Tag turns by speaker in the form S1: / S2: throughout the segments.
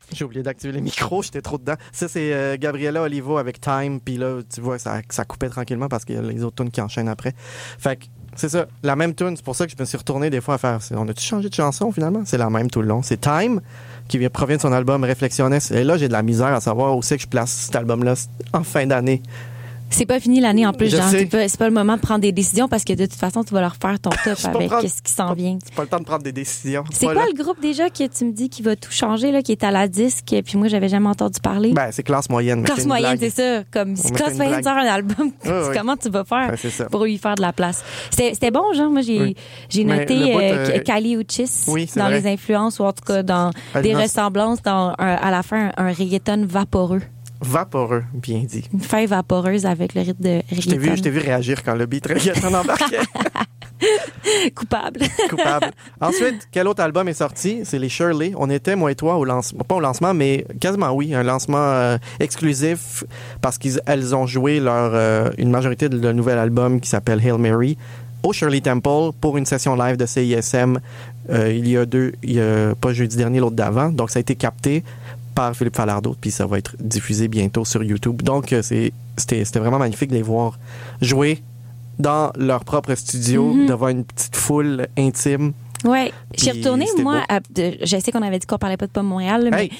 S1: J'ai oublié d'activer les micros, j'étais trop dedans. Ça, c'est Gabriella Olivo avec Time, puis là, tu vois, ça coupait tranquillement parce qu'il y a les autres tunes qui enchaînent après. Fait que, c'est ça, la même tune. C'est pour ça que je me suis retourné des fois à faire... On a-tu changé de chanson, finalement? C'est la même tout le long. C'est Time, qui provient de son album Reflexiones. Et là, j'ai de la misère à savoir où c'est que je place cet album-là en fin d'année.
S2: C'est pas fini l'année en plus,
S1: Je
S2: genre
S1: sais.
S2: c'est pas le moment de prendre des décisions parce que de toute façon tu vas leur faire ton top avec ce qui s'en vient.
S1: C'est pas le temps de prendre des décisions.
S2: C'est quoi le groupe déjà que tu me dis qui va tout changer là, qui est à la disque puis moi j'avais jamais entendu parler?
S1: Ben, c'est Classe Moyenne.
S2: Classe Moyenne, c'est ça. Comme si Classe Moyenne sort un album, comment tu vas faire pour lui faire de la place? C'était bon, genre moi j'ai noté Kali Uchis dans les influences ou en tout cas dans des ressemblances dans à la fin un reggaeton vaporeux.
S1: Vaporeux, bien dit.
S2: Une feuille vaporeuse avec le rythme de reggaeton.
S1: Je t'ai vu réagir quand le beat reggaeton embarquait.
S2: Coupable.
S1: Ensuite, quel autre album est sorti? C'est les Shirley. On était, moi et toi, au lancement. Pas au lancement, mais quasiment oui. Un lancement exclusif parce qu'elles ont joué une majorité de leur nouvel album qui s'appelle Hail Mary au Shirley Temple pour une session live de CISM. Il y a pas jeudi dernier, l'autre d'avant. Donc, ça a été capté par Philippe Falardeau, puis ça va être diffusé bientôt sur YouTube. Donc, c'était vraiment magnifique de les voir jouer dans leur propre studio, devant une petite foule intime.
S2: Ouais, j'ai retourné, moi, je sais qu'on avait dit qu'on parlait pas de Pomme Montréal, mais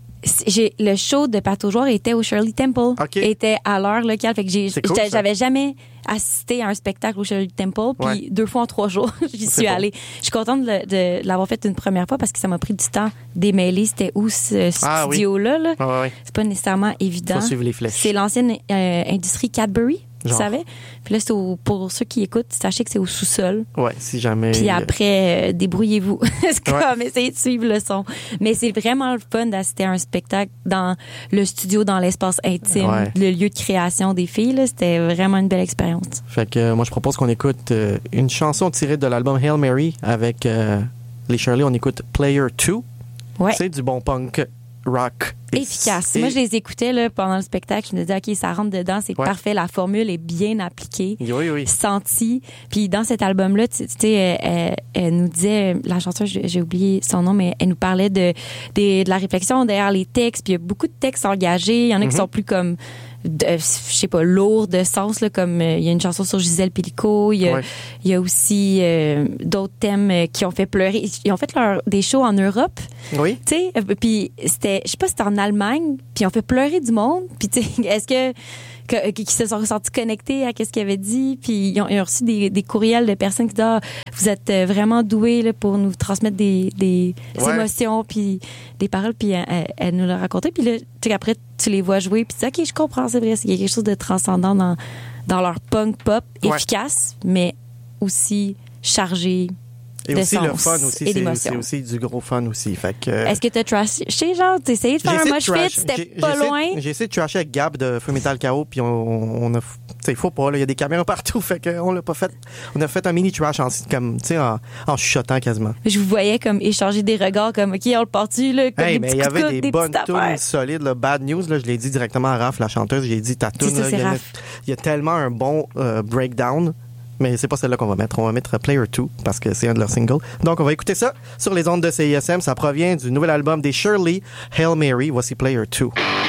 S2: le show de Pat Aujour était au Shirley Temple, était à l'heure locale, fait que j'avais jamais assisté à un spectacle au Shirley Temple, puis 2 fois en 3 jours, j'y suis allée. Je suis contente de l'avoir fait une première fois parce que ça m'a pris du temps démêler c'était où ce studio-là. Là. C'est pas nécessairement évident.
S1: Faut suivre les flèches.
S2: C'est l'ancienne industrie Cadbury. Tu savais? Puis là, pour ceux qui écoutent, sachez que c'est au sous-sol.
S1: Ouais, si jamais.
S2: Puis après, débrouillez-vous. C'est comme essayer de suivre le son. Mais c'est vraiment le fun d'assister à un spectacle dans le studio, dans l'espace intime, le lieu de création des filles. Là. C'était vraiment une belle expérience.
S1: Fait que moi, je propose qu'on écoute une chanson tirée de l'album Hail Mary avec les Shirley. On écoute Player 2.
S2: Ouais.
S1: C'est du bon punk rock.
S2: Efficace. Moi, je les écoutais là, pendant le spectacle. Je me disais, OK, ça rentre dedans, c'est parfait. La formule est bien appliquée.
S1: Oui.
S2: Sentie. Puis dans cet album-là, tu sais, elle nous disait, la chanteuse, j'ai oublié son nom, mais elle nous parlait de la réflexion derrière les textes. Puis il y a beaucoup de textes engagés. Il y en a qui sont plus comme je sais pas, lourd de sens, là, comme il y a une chanson sur Gisèle Pellico, il y a aussi d'autres thèmes qui ont fait pleurer. Ils ont fait des shows en Europe.
S1: Oui.
S2: Tu sais, puis c'était, je sais pas si c'était en Allemagne, puis ils ont fait pleurer du monde. Puis tu sais, est-ce que qui se sont ressentis connectés à ce qu'il avait dit, puis ils ont reçu des courriels de personnes qui disent vous êtes vraiment doués là, pour nous transmettre des émotions puis des paroles, puis elle nous l'a raconté, puis là tu sais après tu les vois jouer, puis tu dis OK, je comprends, c'est vrai, il y a quelque chose de transcendant dans leur punk pop efficace, mais aussi chargé.
S1: Et aussi le fun aussi, c'est aussi du gros fun aussi. Fait que,
S2: est-ce que t'as trashé, genre, t'as essayé de faire un mosh fit, c'était pas loin?
S1: J'ai essayé de trasher avec Gab de Feu Metal Chaos, puis on a, tu sais, il faut pas, là, il y a des caméras partout, fait qu'on l'a pas fait. On a fait un mini trash comme, tu sais, en chuchotant quasiment.
S2: Je vous voyais comme échanger des regards, comme, OK, on le part-tu, là, comme
S1: mais il y avait des bonnes tunes solides, là. Bad News, là, je l'ai dit directement à Raph, la chanteuse, j'ai dit ta tune, là, il y a tellement un bon breakdown. Mais c'est pas celle-là qu'on va mettre. On va mettre Player 2 parce que c'est un de leurs singles. Donc, on va écouter ça sur les ondes de CISM. Ça provient du nouvel album des Shirley, Hail Mary. Voici Player 2.